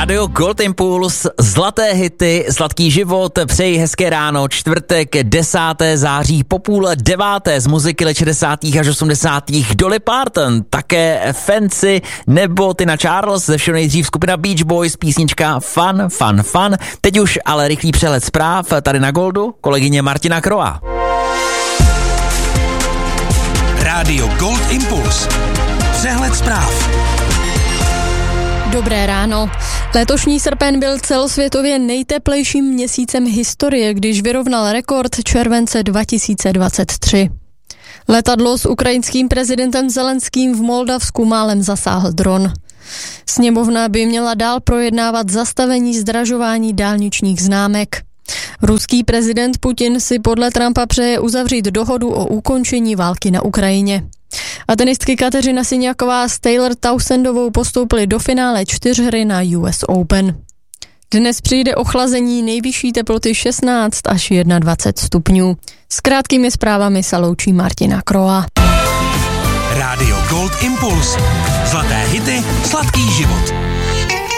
Rádio Gold Impuls, zlaté hity, sladký život, přeji hezké ráno, čtvrtek, 10. září, po 8:30 z muziky let 60. až 80. Dolly Parton, také Fancy nebo Tina Charles, ze všeho nejdřív skupina Beach Boys, písnička Fun, Fun, Fun. Teď už ale rychlý přehled zpráv tady na Goldu, kolegyně Martina Kroa. Rádio Gold Impuls. Přehled zpráv. Dobré ráno. Letošní srpen byl celosvětově nejteplejším měsícem historie, když vyrovnal rekord července 2023. Letadlo s ukrajinským prezidentem Zelenským v Moldavsku málem zasáhl dron. Sněmovna by měla dál projednávat zastavení zdražování dálničních známek. Ruský prezident Putin si podle Trumpa přeje uzavřít dohodu o ukončení války na Ukrajině. A tenistky Kateřina Siňáková s Taylor Townsendovou postoupily do finále 4 na US Open. Dnes přijde ochlazení, nejvyšší teploty 16 až 21 stupňů. S krátkými zprávami se loučí Martina Kroa. Rádio Gold Impuls. Zlaté hity, sladký život.